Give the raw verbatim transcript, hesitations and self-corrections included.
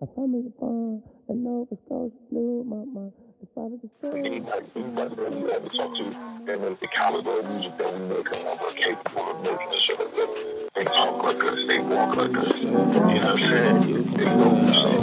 I found me a phone, a Nova Scotia blue, my, my, the father the Anybody, soul. anybody that we ever talk to, that knows the caliber of music that we make and we're capable of making a show that they talk like us, they walk like us. You know what I'm saying? They know what I'm saying.